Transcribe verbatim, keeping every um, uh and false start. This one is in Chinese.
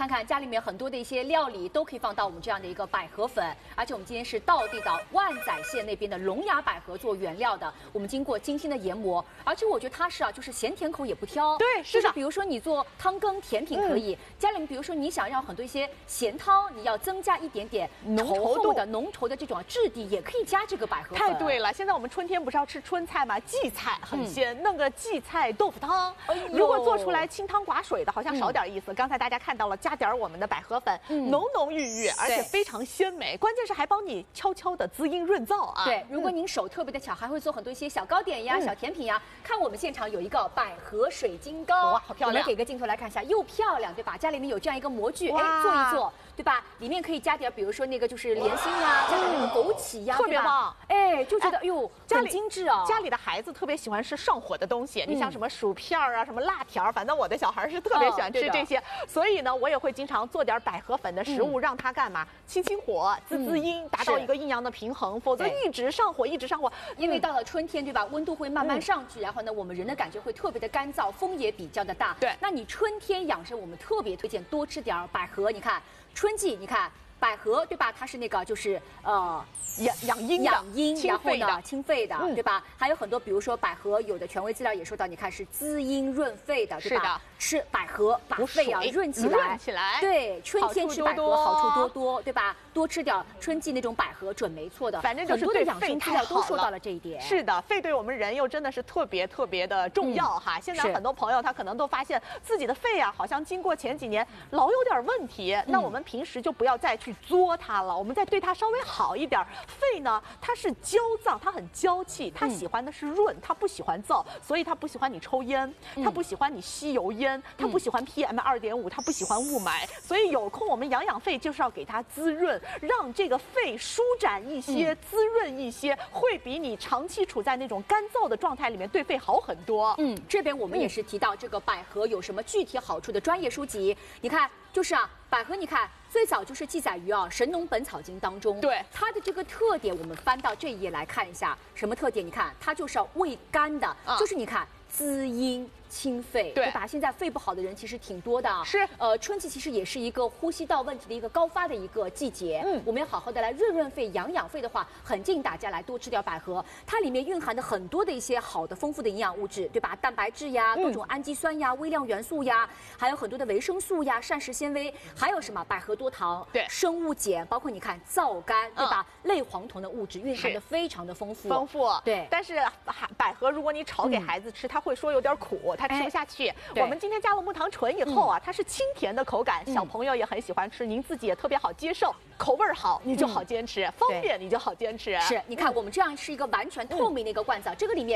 看看家里面很多的一些料理都可以放到我们这样的一个百合粉，而且我们今天是道地的万载县那边的龙牙百合做原料的，我们经过精心的研磨，而且我觉得它是啊，就是咸甜口也不挑。 对，是的。 就是比如说你做汤羹甜品可以，嗯、家里面比如说你想让很多一些咸汤，你要增加一点点稠厚的浓稠的这种质地，也可以加这个百合粉。 太对了，现在我们春天不是要吃春菜吗？荠菜很鲜，嗯、弄个荠菜豆腐汤，哎、如果做出来清汤寡水的，好像少点意思。嗯、刚才大家看到了，加点我们的百合粉，嗯、浓浓郁郁，而且非常鲜美。关键是还帮你悄悄的滋阴润燥啊。 对，如果您手特别的巧，还会做很多一些小糕点呀、嗯、小甜品呀。看我们现场有一个百合水晶糕， 哇，好漂亮！ 我们给个镜头来看一下，又漂亮，对吧？家里面有这样一个模具，哎，做一做，对吧？里面可以加点，比如说那个就是莲心呀，加点那个枸杞呀， 特别棒。 哎，就觉得哎呦，很精致啊。 家里的孩子特别喜欢吃上火的东西，你像什么薯片啊，什么辣条，反正我的小孩是特别喜欢吃这些，所以呢，我也会经常做点百合粉的食物，让他干嘛？清清火，滋滋阴，达到一个阴阳的平衡，否则一直上火，一直上火。 因为到了春天，对吧？温度会慢慢上去，然后呢，我们人的感觉会特别的干燥，风也比较的大。 对， 那你春天养生，我们特别推荐多吃点百合。你看春季，你看百合，对吧？它是那个就是呃。 养养阴养阴，然后呢清肺的，对吧？还有很多，比如说百合，有的权威资料也说到，你看是滋阴润肺的，对吧？吃百合把肺啊润起来， 润起来。 对，春天吃百合好处多多，对吧？多吃点春季那种百合准没错的。 反正就是对养生资料都说到了这一点。 是的，肺对我们人又真的是特别特别的重要哈。现在很多朋友他可能都发现自己的肺啊，好像经过前几年老有点问题，那我们平时就不要再去作它了，我们再对它稍微好一点。肺呢，它是焦脏，它很娇气，它喜欢的是润，它不喜欢燥，所以它不喜欢你抽烟，它不喜欢你吸油烟，它不喜欢 P M 二点五，它不喜欢雾霾。所以有空我们养养肺，就是要给它滋润，让这个肺舒展一些，嗯、滋润一些，会比你长期处在那种干燥的状态里面对肺好很多。 嗯，这边我们也是提到这个百合有什么具体好处的专业书籍，你看，就是啊，百合，你看。最早就是记载于啊《神农本草经》当中， 对它的这个特点，我们翻到这一页来看一下，什么特点？你看，它就是要味甘的，嗯、就是你看滋阴清肺， 对, 对吧？现在肺不好的人其实挺多的， 是呃，春季其实也是一个呼吸道问题的一个高发的一个季节，嗯，我们要好好的来润润肺、养养肺的话，很建议大家来多吃点百合，它里面蕴含的很多的一些好的、丰富的营养物质，对吧？蛋白质呀，多种氨基酸呀、微量元素呀，还有很多的维生素呀、膳食纤维，还有什么百合多糖， 对， 生物碱，包括你看皂苷，对吧？嗯、类黄酮的物质蕴含的非常的丰富， 丰富， 对。 但是百合如果你炒给孩子吃，嗯、他会说有点苦，他吃不下去。哎我们今天加了木糖醇以后啊，它是清甜的口感，小朋友也很喜欢吃，您自己也特别好接受，口味好你就好坚持，方便你就好坚持。 是，你看我们这样是一个完全透明的一个罐子，这个里面。